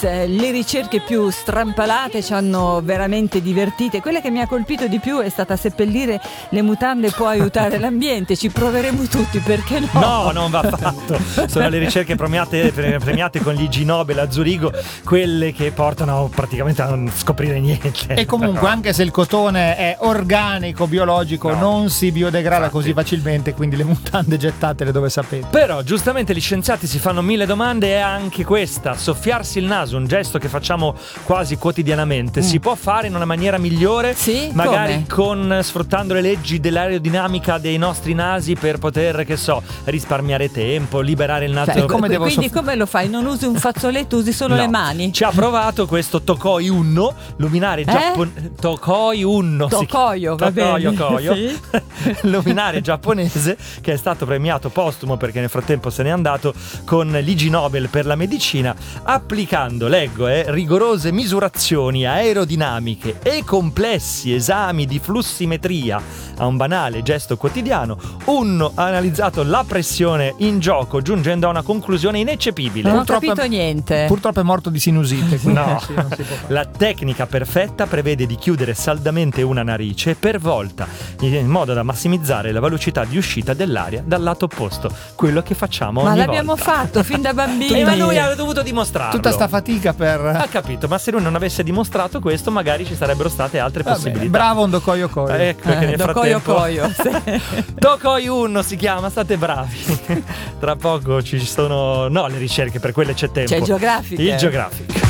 le ricerche più strampalate ci hanno veramente divertite. Quella che mi ha colpito di più è stata seppellire le mutande può aiutare l'ambiente. Ci proveremo tutti, perché no? No, non va fatto. Sono le ricerche premiate con gli Ig Nobel a Zurigo, quelle che portano praticamente a non scoprire niente. E comunque anche se il cotone è organico, biologico, non si biodegrada così facilmente, quindi le mutande gettatele dove sapete. Però giustamente gli scienziati si fanno mille domande, e anche questa: soffiarsi il naso, un gesto che facciamo quasi quotidianamente, si può fare in una maniera migliore? Sì, magari sfruttando le leggi dell'aerodinamica dei nostri nasi per poter, che so, risparmiare tempo, liberare il naso. Cioè, come lo fai? Non usi un fazzoletto, usi solo le mani? Ci ha provato questo Tokoi Unno, luminario giapponese. Tokoi Unno. Tokoyo, va bene. Sì. Luminario giapponese che è stato premiato postumo, perché nel frattempo se n'è andato, con l'Ig Nobel per la medicina, applicando, rigorose misurazioni aerodinamiche e complessi esami di flussimetria a un banale gesto quotidiano. Unno ha analizzato la pressione in gioco, giungendo a una conclusione ineccepibile. Non ho capito niente. Purtroppo è morto di sinusite. No, non si può fare. La tecnica perfetta prevede di chiudere saldamente una narice per volta, in modo da massimizzare la velocità di uscita dell'aria dal lato opposto, quello che facciamo ogni volta. Ma l'abbiamo fatto fin da bambini. Ma lui ha dovuto dimostrarlo. Tutta sta fatica per... Ha capito, ma se lui non avesse dimostrato questo, magari ci sarebbero state altre possibilità. Bravo un Dokoyo Koyo. Ecco che nel frattempo Tokoi Unno si chiama, state bravi. Tra poco ci sono le ricerche, per quelle c'è tempo. C'è il Geographic. Il Geographic.